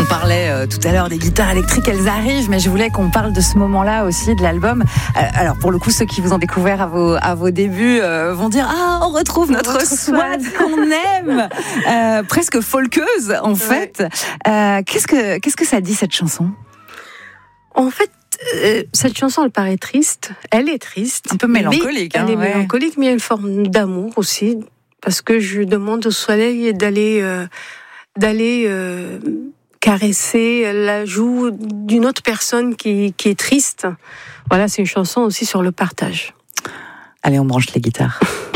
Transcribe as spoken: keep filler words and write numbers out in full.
On parlait euh, tout à l'heure des guitares électriques, elles arrivent, mais je voulais qu'on parle de ce moment-là aussi de l'album. Euh, alors pour le coup, ceux qui vous ont découvert à vos, à vos débuts euh, vont dire « Ah, on retrouve on notre retrouve Swad qu'on aime euh, !» Presque folkeuse en fait. Ouais. Euh, qu'est-ce que, qu'est-ce que ça dit cette chanson ? En fait, euh, cette chanson, elle paraît triste. Elle est triste. Un peu mélancolique. Elle hein, est ouais. mélancolique, mais il y a une forme d'amour aussi. Parce que je demande au soleil d'aller... Euh, d'aller euh, caresser la joue d'une autre personne qui, qui est triste. Voilà, c'est une chanson aussi sur le partage. Allez, on branche les guitares.